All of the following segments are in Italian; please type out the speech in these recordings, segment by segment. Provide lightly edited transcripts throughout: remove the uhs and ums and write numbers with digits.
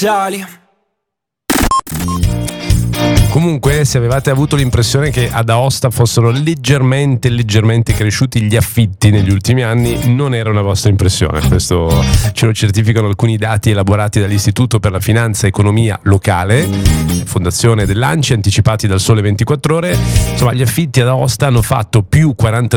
commerciali. Comunque, se avevate avuto l'impressione che ad Aosta fossero leggermente cresciuti gli affitti negli ultimi anni, non era una vostra impressione. Questo ce lo certificano alcuni dati elaborati dall'Istituto per la Finanza e Economia Locale, fondazione dell'ANCI, anticipati dal Sole 24 Ore. Insomma, gli affitti ad Aosta hanno fatto più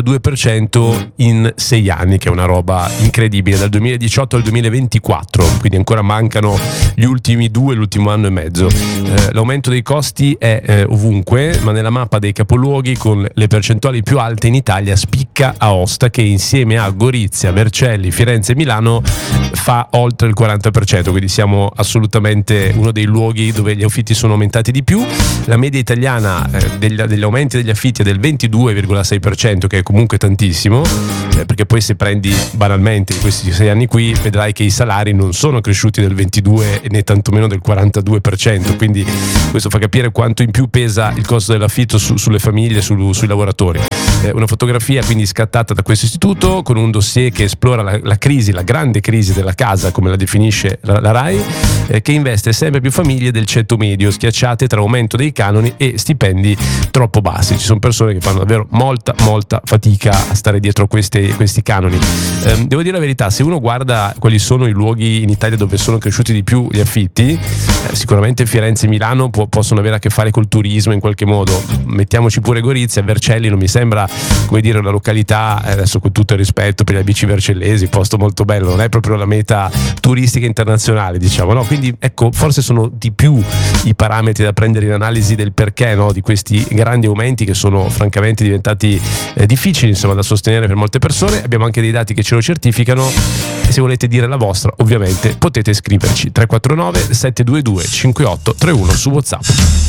42% in 6 anni, che è una roba incredibile, dal 2018 al 2024, quindi ancora mancano gli ultimi l'ultimo anno e mezzo. L'aumento dei costi è ovunque, ma nella mappa dei capoluoghi con le percentuali più alte in Italia spicca Aosta, che insieme a Gorizia, Vercelli, Firenze e Milano fa oltre il 40%, quindi siamo assolutamente uno dei luoghi dove gli affitti sono aumentati di più. La media italiana degli aumenti degli affitti è del 22,6%, che è comunque tantissimo, perché poi se prendi banalmente in questi 6 anni qui vedrai che i salari non sono cresciuti del 22 né tantomeno del 42%, quindi questo fa capire quanto in più pesa il costo dell'affitto sulle famiglie, sui lavoratori. Una fotografia quindi scattata da questo istituto con un dossier che esplora la crisi, la grande crisi della casa, come la definisce la RAI, che investe sempre più famiglie del ceto medio, schiacciate tra aumento dei canoni e stipendi troppo bassi. Ci sono persone che fanno davvero molta fatica a stare dietro questi canoni. Devo dire la verità, se uno guarda quali sono i luoghi in Italia dove sono cresciuti di più gli affitti, sicuramente Firenze e Milano possono avere a che fare col turismo in qualche modo. Mettiamoci pure Gorizia. Vercelli non mi sembra, come dire, una località, adesso con tutto il rispetto per gli amici vercellesi, posto molto bello, non è proprio la meta turistica internazionale, diciamo, no? Quindi ecco, forse sono di più i parametri da prendere in analisi del perché, no, di questi grandi aumenti che sono francamente diventati difficili, insomma, da sostenere per molte persone. Abbiamo anche dei dati che ce lo certificano, e se volete dire la vostra ovviamente potete scriverci 349 722 5831 su WhatsApp.